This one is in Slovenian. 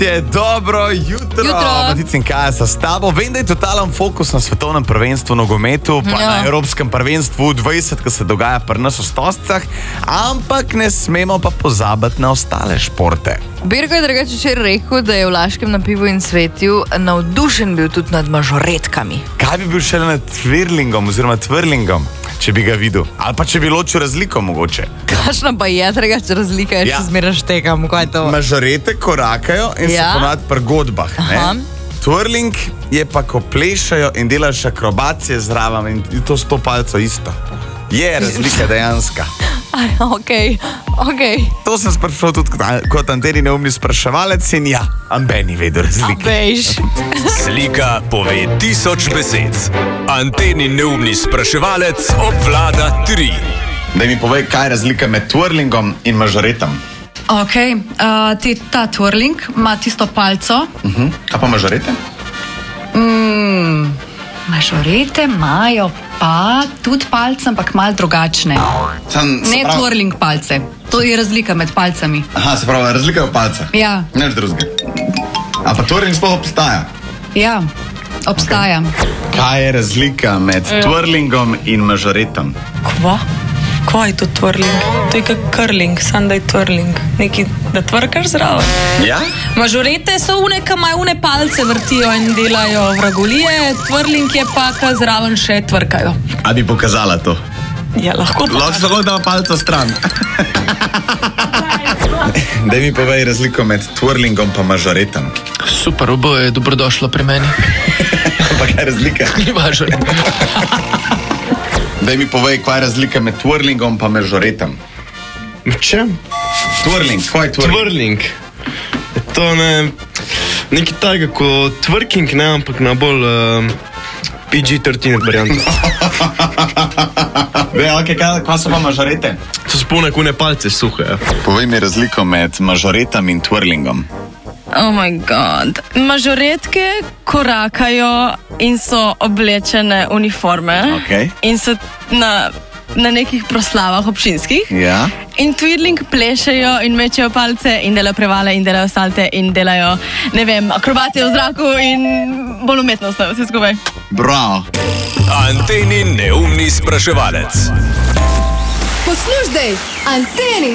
Dobro jutro. Matic in Kaja sta s tabo. Vem, da je totalen fokus na svetovnem prvenstvu v nogometu, pa na evropskem prvenstvu 20, ki se dogaja pri nas v Stoscah, ampak ne smemo pa pozabiti na ostale športe. Birko je drugače včeraj rekel, da je v Laškem na pivu in Svetju navdušen bil tudi nad mažoretkami. Kaj bi bil šele nad twirlingom oziroma twirlingom, če bi ga videl? Ali pa če bi ločil razliko mogoče? Kakšna pa je drugače razlika, je še zmeraj štekam, kaj je to? Mažorete korakajo in se ponavadi pri godbah, ne? Twirling je pa, ko plešajo in delaš akrobacije zraven in to s to palco isto. Je razlika dejanska. Okej. To sem sprašal tudi kot Anteni neumni spraševalec in ja, ambeni vedo razlike. Bejž. Slika pove 1000 besed. Anteni neumni spraševalec obvlada 3. Daj mi povej, kaj je razlika med twirlingom in mažoretom. Ta twirling ima tisto palco. A pa mažorete? Mažorete imajo pa tudi palce, ampak malo drugačne. Twirling palce. To je razlika med palcami. Aha, se pravi, razlika je v palcah. Ja. Nič drugega. A pa twirling sploh obstaja? Ja, obstaja. Kaj je razlika med twirlingom in mažoretom? Kaj je to twirling? To je kot curling, samo da je twirling. Neki, da tvrkaš zraven. Ja? Mažorete so une, ki imajo une palce vrtijo in delajo vragolije, twirling je pa, ki zraven še tvrkajo. A bi pokazala to? Ja, lahko pa. Lahko samo da palco stran. Daj mi povej razliko med twirlingom pa mažoretom. Super, oboje je dobrodošlo pri meni. Pa kaj je razlika? Ni važno. Daj mi povej, kaj je razlika med twirlingom pa mažoretom. Čem? Twirling, kaj je twirling? Twirling. To nekaj tajega kot twerking, ne, ampak na bolj PG-13 variantu. Kaj so pa mažorete? To so polne kune palce suhe. Povej mi razliko med mažoretom in twirlingom. Oh my god. Mažoretke korakajo in so oblečene uniforme. Okay. In so na nekih proslavah občinskih. Ja. In twirling plešejo in mečejo palce in delajo prevale in delajo salte in delajo, ne vem, akrobacije v zraku in bolj umetnostno vse skupaj. Bravo. Anteni neumni spraševalec. Poslušaj, Anteni.